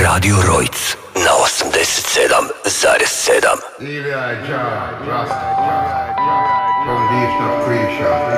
Radio Rojc na 87,7. Ilja je džava, rasta džava, kondična priča.